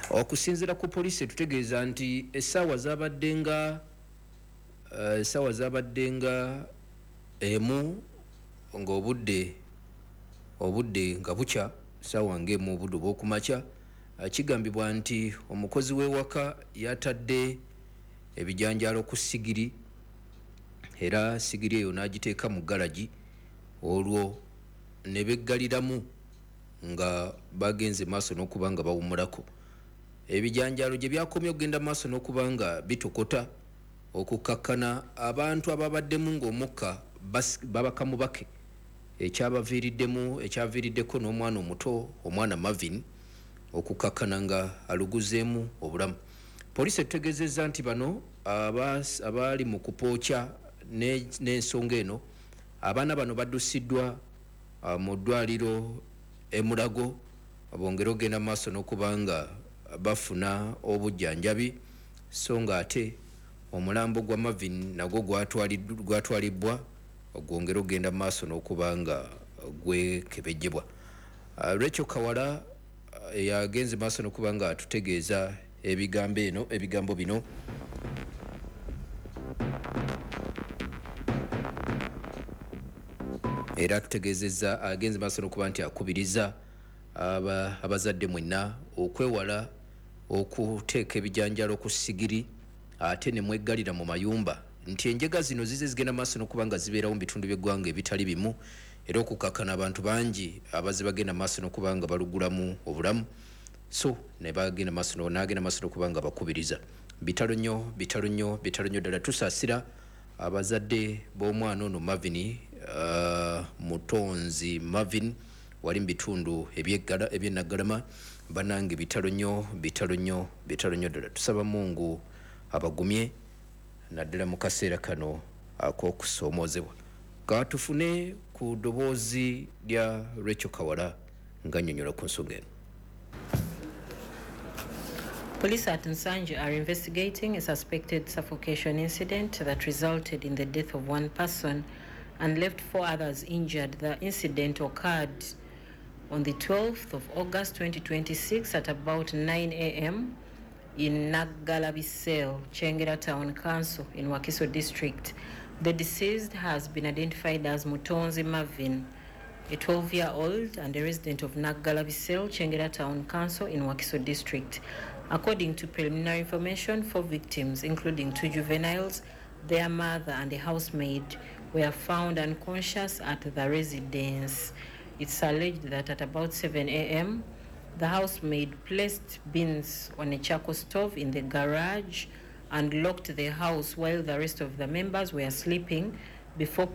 Okusinziira ku poliisi tutegeeza nti essaawa zaabadde nga emu ng'obudde nga bukya essaawa ng'emu obudde obw'okumakya. Kigambibwa nti omukozi w'ewaka yatadde ebijanjaalo ku sigiri era sigiri eyo n'agiteeka mu galagi, olwo ne beggaliramu nga bagenze maaso n'okuba nga bawummulako. Ebijanjaalo gye byakomye okugenda maaso n'okuba nga bitokota okukkakkana abantu ababaddemu ng'omukka babakamubake, ekyaviiriddeko n'omwana omuto, omwana Marvin, okukkakkana nga aluguzeemu obulamu. Poliisi etutegeezezza nti bano abali mu kupookya n'ensonga eno, abaana bano baddusiddwa mu ddwaliro e Mulago bongere ogenda maaso n'okuba nga bafuna obujjanjabi, so nga ate omulambo gwa Marvin nagwo gwatwalibwa gwongere ogenda maaso n'okuba nga gwekebejjebwa. Rachel Kawala yagenze maaso n'okuba nga atutegeeza ebigambo bino. Era atutegeezezza agenze maaso n'okuba nti akubiriza abazadde mwenna okwewala okuteeka ebijanjaalo ku sigiri ate ne mweggalira mu mayumba, nti enjega zino zize zigenda maaso n'okuba nga zibeerawo mu bitundu by'eggwanga ebitali bimu, era okukkakkana abantu bangi abazze bagenda maaso n'okuba nga balugulamu obulamu, so n'agenda maaso n'okuba nga bakubiriza. Bitalo nnyo ddala tusaasira abazadde b'omwana ono Marvin, Mutonzi Marvin, wali mu bitundu eby'Enaggalama. Bannange bitalo nnyo ddala. Tusaba Mungu abagumye naddala mu kaseera kano ak'okusoomoozebwa. Katufune ku ddoboozi lya Rachel Kawala ng'annyonnyola ku nsonga eno. Police at Nsanje are investigating a suspected suffocation incident that resulted in the death of one person and left 4 others injured. The incident occurred on the 12th of August 2026 at about 9 a.m. in Naggalabisel, Chengera Town Council in Wakiso District. The deceased has been identified as Mutonzi Marvin, a 12-year-old and a resident of Naggalabisel, Chengera Town Council in Wakiso District. According to preliminary information, 4 victims, including 2 juveniles, their mother and a housemaid, were found unconscious at the residence. It's alleged that at about 7 a.m., the housemaid placed beans on a charcoal stove in the garage and locked the house while the rest of the members were sleeping before